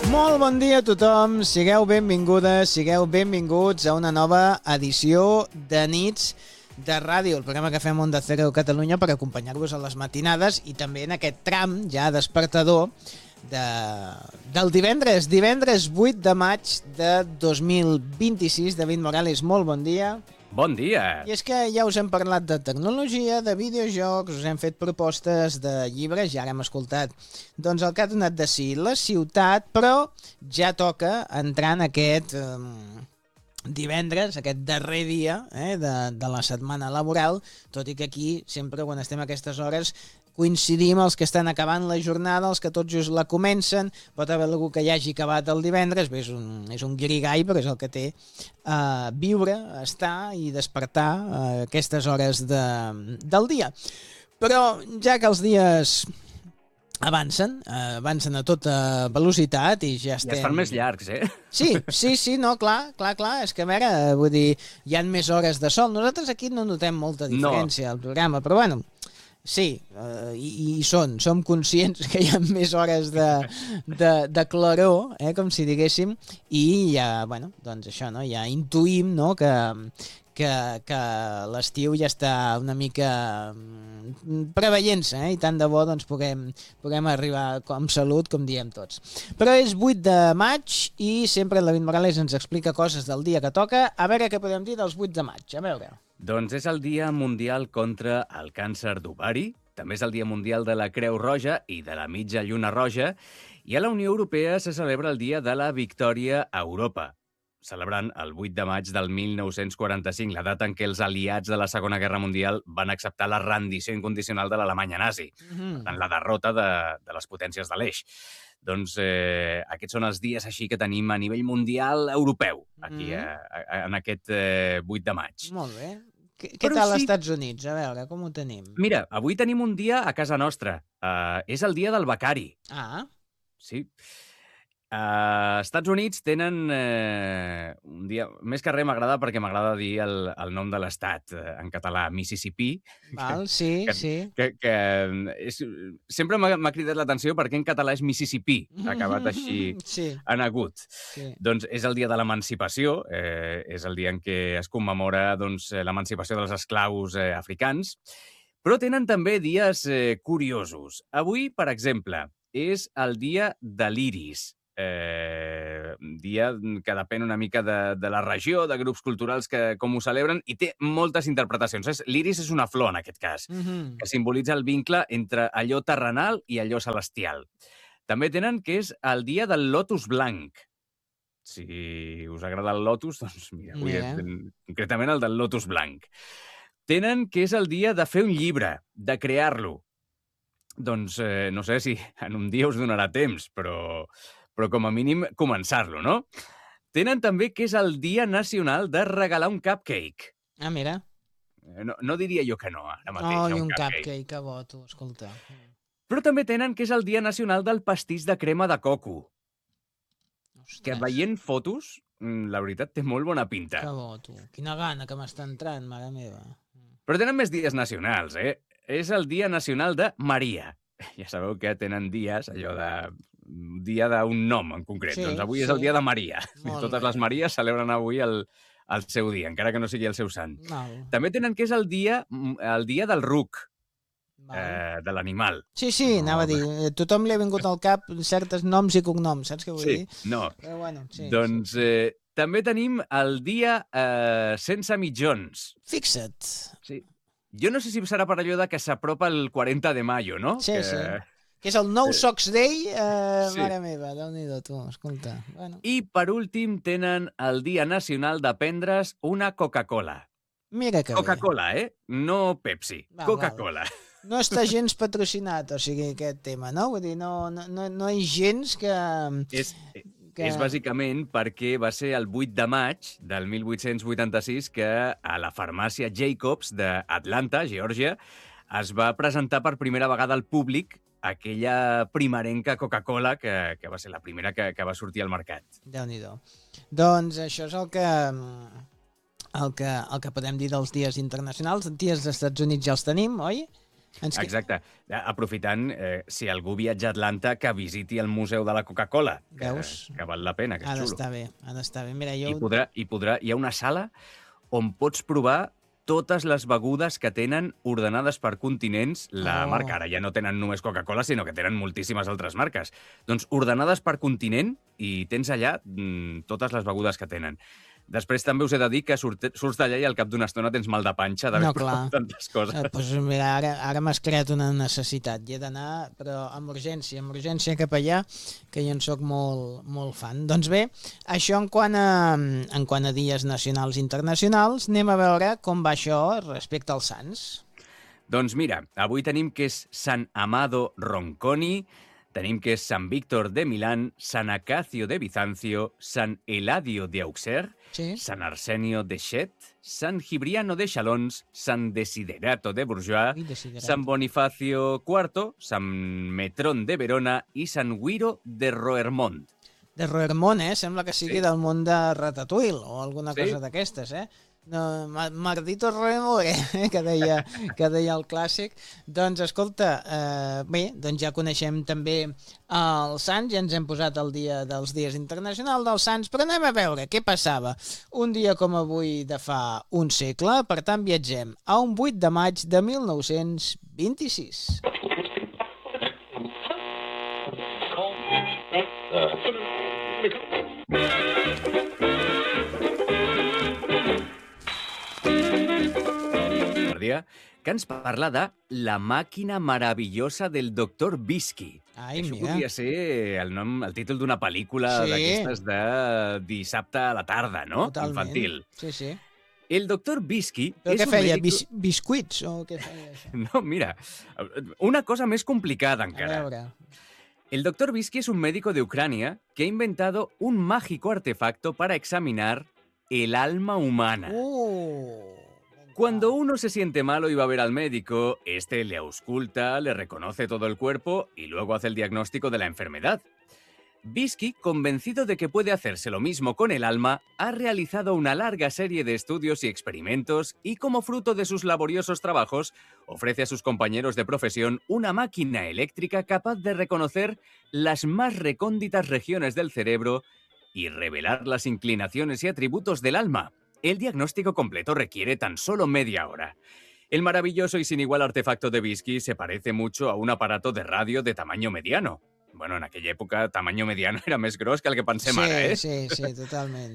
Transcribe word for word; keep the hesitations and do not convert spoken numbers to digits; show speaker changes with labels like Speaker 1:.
Speaker 1: Molt bon dia a tothom, sigueu benvingudes, sigueu benvinguts a una nova edició de Nits de Ràdio, el programa que fem Onda Cero Catalunya per acompanyar-vos a les matinades i també en aquest tram ja despertador de, del divendres, divendres vuit de maig de dos mil vint-i-sis. David Morales, molt bon dia.
Speaker 2: Bon dia!
Speaker 1: I és que ja us hem parlat de tecnologia, de videojocs, us hem fet propostes de llibres, ja ara hem escoltat doncs el que ha donat de si la ciutat, però ja toca entrar en aquest eh, divendres, aquest darrer dia eh, de, de la setmana laboral, tot i que aquí sempre quan estem a aquestes hores coincidim els que estan acabant la jornada, els que tots just la comencen, pot haver algú que ja hagi acabat el divendres, bé, és un, és un guirigall, però és el que té uh, viure, estar i despertar uh, aquestes hores de, del dia. Però ja que els dies avancen, uh, avancen a tota velocitat i ja estem...
Speaker 2: Ja es fan més llargs, eh?
Speaker 1: Sí, sí, sí, no, clar, clar, clar, és que a veure, vull dir, hi ha més hores de sol. Nosaltres aquí no notem molta diferència al programa, però bueno... Sí, uh, i, i són, som conscients que hi ha més hores de, de, de claror, eh, com si diguéssim, i ja, bueno, doncs això, no? Ja intuïm, no?, que, que, que l'estiu ja està una mica preveient-se, eh? I tant de bo doncs, puguem, puguem arribar amb salut, com diem tots. Però és vuit de maig i sempre el David Morales ens explica coses del dia que toca. A veure què podem dir dels vuit de maig, a veure...
Speaker 2: Doncs és el Dia Mundial contra el Càncer d'Ovari, també és el Dia Mundial de la Creu Roja i de la Mitja Lluna Roja, i a la Unió Europea se celebra el Dia de la Victòria a Europa, celebrant el vuit de maig del mil nou-cents quaranta-cinc, la data en què els aliats de la Segona Guerra Mundial van acceptar la rendició incondicional de l'Alemanya nazi, mm-hmm. per tant, la derrota de, de les potències de l'eix. Doncs eh, aquests són els dies així que tenim a nivell mundial europeu, aquí mm. a, a, en aquest eh, vuit de maig.
Speaker 1: Molt bé. Què, què tal als sí... Estats Units? A veure, com ho tenim?
Speaker 2: Mira, avui tenim un dia a casa nostra. Uh, és el dia del becari.
Speaker 1: Ah.
Speaker 2: Sí. Uh, Estats Units tenen eh, un dia... Més que res m'agrada perquè m'agrada dir el, el nom de l'estat eh, en català, Mississippi.
Speaker 1: Val, sí,
Speaker 2: que,
Speaker 1: sí.
Speaker 2: Que, que és, sempre m'ha cridat l'atenció perquè en català és Mississippi, acabat així
Speaker 1: sí.
Speaker 2: en agut.
Speaker 1: Sí.
Speaker 2: Doncs és el dia de l'emancipació, eh, és el dia en què es commemora doncs, l'emancipació dels esclaus eh, africans, però tenen també dies eh, curiosos. Avui, per exemple, és el dia de l'iris. Eh, dia que depèn una mica de, de la regió, de grups culturals que com ho celebren, i té moltes interpretacions. L'iris és una flor, en aquest cas, mm-hmm. que simbolitza el vincle entre allò terrenal i allò celestial. També tenen que és el dia del lotus blanc. Si us agrada el lotus, doncs mira, avui yeah. és, concretament el del lotus blanc. Tenen que és el dia de fer un llibre, de crear-lo. Doncs eh, no sé si en un dia us donarà temps, però... però com a mínim començar-lo, no? Tenen també que és el Dia Nacional de regalar un cupcake.
Speaker 1: Ah, mira.
Speaker 2: No, no diria jo que no, ara mateix.
Speaker 1: Oh, i
Speaker 2: un
Speaker 1: un
Speaker 2: cupcake.
Speaker 1: cupcake, que bo, tu, escolta.
Speaker 2: Però també tenen que és el Dia Nacional del pastís de crema de coco. Ostres. Que veient fotos, la veritat, té molt bona pinta.
Speaker 1: Que bo, tu. Quina gana que m'està entrant, mare meva.
Speaker 2: Però tenen més dies nacionals, eh? És el Dia Nacional de Maria. Ja sabeu que tenen dies, allò de... dia d'un nom en concret. Sí, doncs avui sí. és el dia de Maria. Molt Totes bé. Les Maries celebren avui el, el seu dia, encara que no sigui el seu sant.
Speaker 1: Val.
Speaker 2: També tenen que és el dia, el dia del ruc, eh, de l'animal.
Speaker 1: Sí, sí, no, anava a dir. Tothom li ha vingut al cap certes noms i cognoms, saps què vull
Speaker 2: sí,
Speaker 1: dir?
Speaker 2: No.
Speaker 1: Però bueno, sí.
Speaker 2: Doncs
Speaker 1: sí.
Speaker 2: Eh, també tenim el dia eh, sense mitjons.
Speaker 1: Fixa't.
Speaker 2: Sí. Jo no sé si serà per allò de que s'apropa el quaranta de mayo, no?
Speaker 1: Sí,
Speaker 2: que...
Speaker 1: sí. Que és el No Socks Day, eh,
Speaker 2: sí.
Speaker 1: mare meva, Déu-n'hi-do, tu, escolta. Bueno.
Speaker 2: I, per últim, tenen el Dia Nacional de prendre's una Coca-Cola.
Speaker 1: Mira que
Speaker 2: Coca-Cola, eh? No Pepsi. Coca-Cola.
Speaker 1: No està gens patrocinat, o sigui, aquest tema, no? Vull dir, no, no, no, no hi gens que...
Speaker 2: És, que... és bàsicament perquè va ser el vuit de maig del mil vuit-cents vuitanta-sis que a la farmàcia Jacobs d'Atlanta, Geòrgia, es va presentar per primera vegada al públic aquella primerenca Coca-Cola que, que va ser la primera que, que va sortir al mercat.
Speaker 1: Déu-n'hi-do. Doncs això és el que, el, que, el que podem dir dels dies internacionals. Els dies dels Estats Units ja els tenim, oi? Ens...
Speaker 2: Exacte. Aprofitant, eh, si algú viatja a Atlanta, que visiti el Museu de la Coca-Cola, que,
Speaker 1: Veus?
Speaker 2: que val la pena, que és
Speaker 1: Ha
Speaker 2: xulo.
Speaker 1: d'estar bé, ha d'estar bé. Mira, jo...
Speaker 2: I podrà, i podrà, hi ha una sala on pots provar totes les begudes que tenen ordenades per continents. La
Speaker 1: Oh.
Speaker 2: marca ara ja no tenen només Coca-Cola, sinó que tenen moltíssimes altres marques. Doncs ordenades per continent i tens allà mm, totes les begudes que tenen. Després també us he de dir que surt, surts d'allà i al cap d'una estona tens mal de panxa d'haver
Speaker 1: No,
Speaker 2: provat
Speaker 1: clar.
Speaker 2: tantes coses.
Speaker 1: Eh, doncs mira, ara, ara m'has creat una necessitat. Hi he d'anar, però amb urgència, amb urgència cap allà, que jo en sóc molt, molt fan. Doncs bé, això en quant, a, en quant a dies nacionals i internacionals, anem a veure com va això respecte als sants.
Speaker 2: Doncs mira, avui tenim que és Sant Amado Ronconi, tenim que és Sant Víctor de Milán, Sant Acacio de Bizancio, Sant Eladio de Auxerre,
Speaker 1: Sí?
Speaker 2: Sant Arsenio de Chet, Sant Gibriano de Chalons, Sant Desiderato de Bourgeois,
Speaker 1: Ui, desiderato.
Speaker 2: Sant Bonifacio cuarto, Sant Metrón de Verona i Sant Guiro de Roermond.
Speaker 1: De Roermond, eh? Sembla que sigui
Speaker 2: Sí.
Speaker 1: del món de Ratatouille o alguna
Speaker 2: Sí.
Speaker 1: cosa d'aquestes, eh? No, Ma- Mardito Roermond, eh? que, deia, que deia el clàssic. Doncs, escolta, eh, bé, doncs ja coneixem també els Sants, ja ens hem posat el dia dels dies internacionals dels Sants, però anem a veure què passava un dia com avui de fa un segle. Per tant, viatgem a un vuit de maig de mil nou-cents vint-i-sis.
Speaker 2: Per dia, que ens parla de La màquina meravellosa del doctor Bisky.
Speaker 1: Ai,
Speaker 2: Això
Speaker 1: mira.
Speaker 2: podria ser el nom, el títol d'una pel·lícula
Speaker 1: Sí.
Speaker 2: d'aquestes de dissabte a la tarda, no?
Speaker 1: Totalment.
Speaker 2: Infantil.
Speaker 1: Sí, sí.
Speaker 2: El doctor Bisky
Speaker 1: Però
Speaker 2: és
Speaker 1: què
Speaker 2: un
Speaker 1: feia?
Speaker 2: médico...
Speaker 1: Bis biscuits o què feia això?
Speaker 2: No, mira, una cosa més complicada
Speaker 1: A
Speaker 2: encara.
Speaker 1: veure.
Speaker 2: El doctor Bisky es un médico de Ucrania que ha inventado un mágico artefacto para examinar el alma humana.
Speaker 1: Uh,
Speaker 2: Cuando uno se siente malo y va a ver al médico, este le ausculta, le reconoce todo el cuerpo y luego hace el diagnóstico de la enfermedad. Bisky, convencido de que puede hacerse lo mismo con el alma, ha realizado una larga serie de estudios y experimentos y, como fruto de sus laboriosos trabajos, ofrece a sus compañeros de profesión una máquina eléctrica capaz de reconocer las más recónditas regiones del cerebro y revelar las inclinaciones y atributos del alma. El diagnóstico completo requiere tan solo media hora. El maravilloso y sin igual artefacto de Bisky se parece mucho a un aparato de radio de tamaño mediano. Bueno, en aquella època, tamaño mediano era més gros que el que pensem
Speaker 1: sí,
Speaker 2: ara, eh?
Speaker 1: sí, sí, totalment.